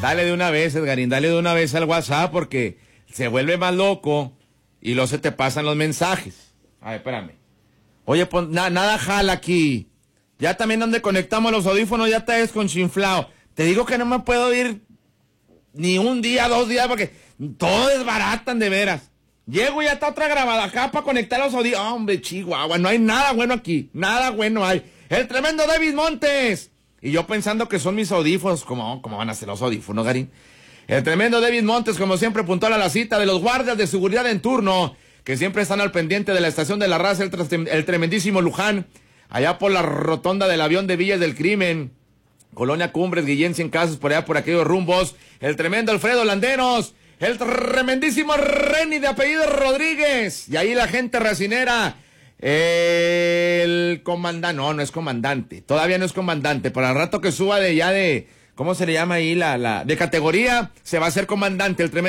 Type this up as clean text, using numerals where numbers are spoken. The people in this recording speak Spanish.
Dale de una vez, Edgarín, dale de una vez al WhatsApp porque se vuelve más loco y luego se te pasan los mensajes. A ver, espérame. Oye, pues nada jala aquí. Ya también donde conectamos los audífonos ya está desconchinflado. Te digo que no me puedo ir ni un día, 2 días porque todo desbaratan de veras. Llego y ya está otra grabada acá para conectar los audífonos. Hombre, Chihuahua, no hay nada bueno aquí. Nada bueno hay. El tremendo David Montes. Y yo pensando que son mis audífonos. ¿Cómo van a ser los audífonos, Garín? El tremendo David Montes, como siempre, puntual a la cita de los guardias de seguridad en turno, que siempre están al pendiente de la estación de la raza, el tremendísimo Luján, allá por la rotonda del avión de Villas del Crimen, Colonia Cumbres, Guillén, 100 Casas, por allá por aquellos rumbos, el tremendo Alfredo Landeros, el tremendísimo Reni de apellido Rodríguez, y ahí la gente racinera, el comandante, no es comandante, todavía no es comandante, para el rato que suba de ¿cómo se le llama ahí? De categoría, se va a hacer comandante, el tremendo